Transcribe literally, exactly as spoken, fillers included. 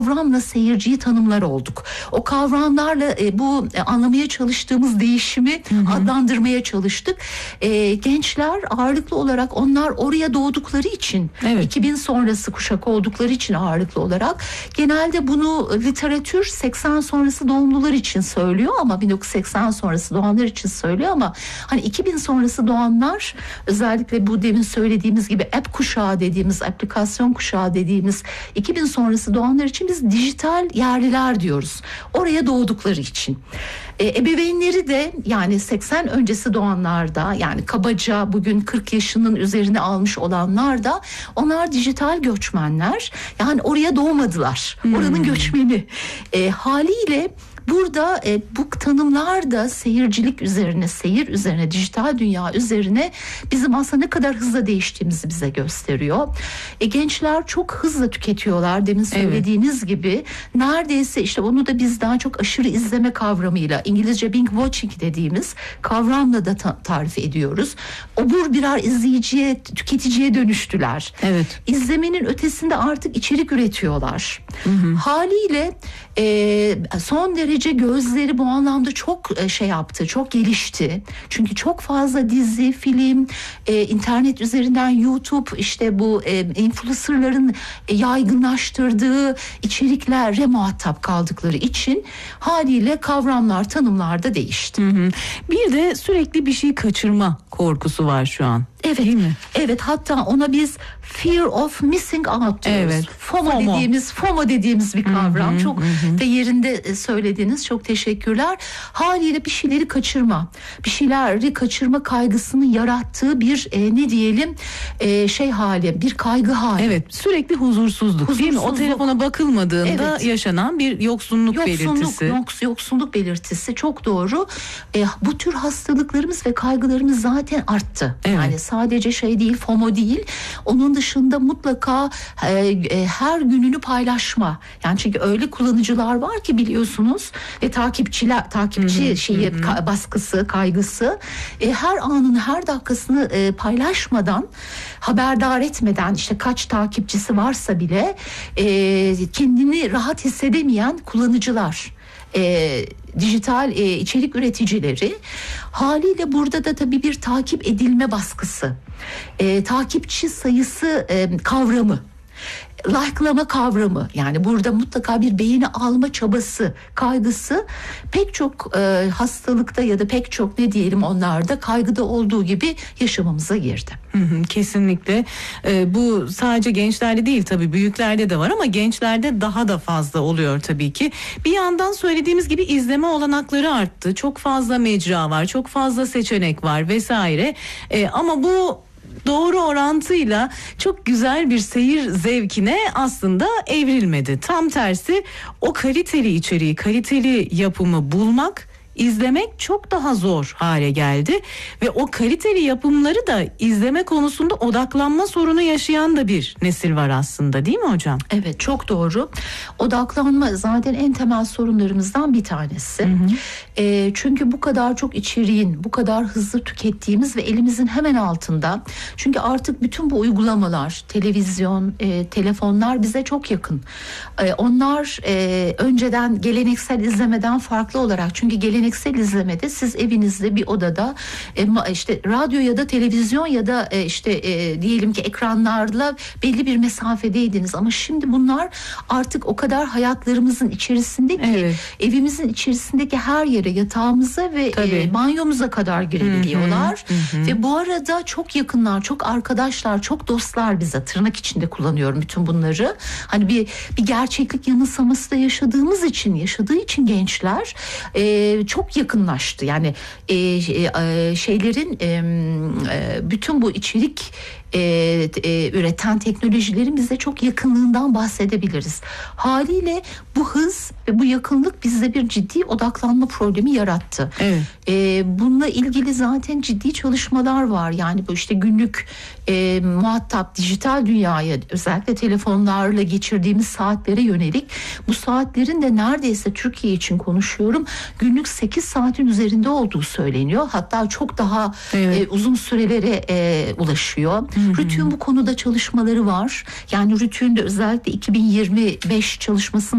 kavramla seyirciyi tanımlar olduk. O kavramlarla e, bu e, anlamaya çalıştığımız değişimi hı hı. adlandırmaya çalıştık. E, gençler ağırlıklı olarak onlar oraya doğdukları için, evet. iki bin sonrası kuşak oldukları için ağırlıklı olarak genelde bunu literatür seksen sonrası doğumlular için söylüyor ama bin dokuz yüz seksen sonrası doğanlar için söylüyor ama hani iki bin sonrası doğanlar, özellikle bu demin söylediğimiz gibi app kuşağı dediğimiz, aplikasyon kuşağı dediğimiz iki bin sonrası doğanlar için biz dijital yerliler diyoruz. Oraya doğdukları için. E, ebeveynleri de yani seksen öncesi doğanlarda, yani kabaca bugün kırk yaşının üzerine almış olanlar da, onlar dijital göçmenler. Yani oraya doğmadılar. Hmm. Oranın göçmeni. E, haliyle burada e, bu tanımlar da seyircilik üzerine, seyir üzerine, dijital dünya üzerine bizim aslında ne kadar hızla değiştiğimizi bize gösteriyor. E, gençler çok hızla tüketiyorlar, demin söylediğiniz evet. gibi. Neredeyse işte onu da biz daha çok aşırı izleme kavramıyla, İngilizce binge watching dediğimiz kavramla da ta- tarif ediyoruz. Obur birer izleyiciye, tüketiciye dönüştüler. Evet. İzlemenin ötesinde artık içerik üretiyorlar. Hı hı. Haliyle e, son derece gözleri bu anlamda çok şey yaptı, çok gelişti. Çünkü çok fazla dizi, film, e, internet üzerinden YouTube, işte bu e, influencerların e, yaygınlaştırdığı içeriklere muhatap kaldıkları için haliyle kavramlar, tanımlar da değişti. Hı hı. Bir de sürekli bir şey kaçırma korkusu var şu an. Evet. Değil mi? Evet, hatta ona biz fear of missing out diyoruz. Evet. FOMO, FOMO dediğimiz FOMO dediğimiz bir kavram. Hı hı, çok hı. da yerinde söylediğiniz, çok teşekkürler. Haliyle bir şeyleri kaçırma, bir şeyleri kaçırma kaygısını yarattığı bir e, ne diyelim e, şey hali, bir kaygı hali. Evet, sürekli huzursuzluk, huzursuzluk. Değil mi? O telefona bakılmadığında evet. yaşanan bir yoksunluk, yoksunluk belirtisi. Yoks, yoksunluk belirtisi, çok doğru. E, bu tür hastalıklarımız ve kaygılarımız zaten arttı. Evet. Yani sadece şey değil, FOMO değil. Onun dışında mutlaka e, e, her gününü paylaşma. Yani çünkü öyle kullanıcılar var ki biliyorsunuz ve takipçiler, takipçi hı hı, şeyi hı. Ka- baskısı, kaygısı. E, her anını, her dakikasını e, paylaşmadan, haberdar etmeden, işte kaç takipçisi varsa bile e, kendini rahat hissedemeyen kullanıcılar. E, dijital e, içerik üreticileri, haliyle burada da tabii bir takip edilme baskısı, e, takipçi sayısı e, kavramı, like'lama kavramı, yani burada mutlaka bir beğeni alma çabası, kaygısı pek çok e, hastalıkta ya da pek çok ne diyelim onlarda kaygıda olduğu gibi yaşamamıza girdi. Hı hı, kesinlikle. Ee, bu sadece gençlerde değil tabii, büyüklerde de var ama gençlerde daha da fazla oluyor tabii ki. Bir yandan söylediğimiz gibi izleme olanakları arttı. Çok fazla mecra var, çok fazla seçenek var vesaire. Ee, ama bu doğru orantıyla çok güzel bir seyir zevkine aslında evrilmedi. Tam tersi, o kaliteli içeriği, kaliteli yapımı bulmak, izlemek çok daha zor hale geldi ve o kaliteli yapımları da izleme konusunda odaklanma sorunu yaşayan da bir nesil var aslında, değil mi hocam? Evet, çok doğru. Odaklanma zaten en temel sorunlarımızdan bir tanesi. Hı hı. E, çünkü bu kadar çok içeriğin, bu kadar hızlı tükettiğimiz ve elimizin hemen altında. Çünkü artık bütün bu uygulamalar, televizyon, e, telefonlar bize çok yakın. E, onlar e, önceden geleneksel izlemeden farklı olarak, çünkü geleneksel Geleneksel izlemede siz evinizde bir odada e, işte radyo ya da televizyon ya da e, işte e, diyelim ki ekranlarla belli bir mesafedeydiniz, ama şimdi bunlar artık o kadar hayatlarımızın içerisinde ki evet. evimizin içerisindeki her yere, yatağımıza ve e, banyomuza kadar girebiliyorlar. Hı hı. Ve bu arada çok yakınlar, çok arkadaşlar, çok dostlar bize, tırnak içinde kullanıyorum bütün bunları. Hani bir bir gerçeklik yanılsaması da yaşadığımız için, yaşadığı için gençler e, çok yakınlaştı. Yani e, e, şeylerin e, bütün bu içerik e, e, üreten teknolojilerin bize çok yakınlığından bahsedebiliriz. Haliyle bu hız ve bu yakınlık bizde bir ciddi odaklanma problemi yarattı. Evet. E, bununla ilgili zaten ciddi çalışmalar var. Yani bu işte günlük e, muhatap dijital dünyaya, özellikle telefonlarla geçirdiğimiz saatlere yönelik, bu saatlerin de neredeyse Türkiye için konuşuyorum, günlük sekiz saatin üzerinde olduğu söyleniyor. Hatta çok daha evet. e, uzun sürelere e, ulaşıyor. Hı-hı. RTÜK'ün bu konuda çalışmaları var. Yani RTÜK'ün de özellikle iki bin yirmi beş çalışmasının